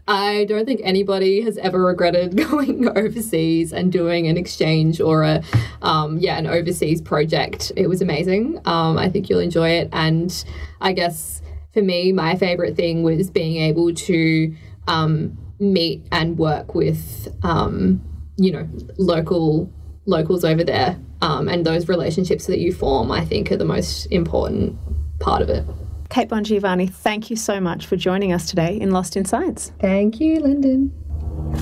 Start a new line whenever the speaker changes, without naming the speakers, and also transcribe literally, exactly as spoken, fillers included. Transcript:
I don't think anybody has ever regretted going overseas and doing an exchange or a, um, yeah, an overseas project. It was amazing. Um, I think you'll enjoy it. And I guess for me, my favourite thing was being able to um, meet and work with, um, you know, local locals over there. Um, and those relationships that you form, I think, are the most important part of it.
Kate Bongiovanni, thank you so much for joining us today in Lost in Science.
Thank you, Lyndon.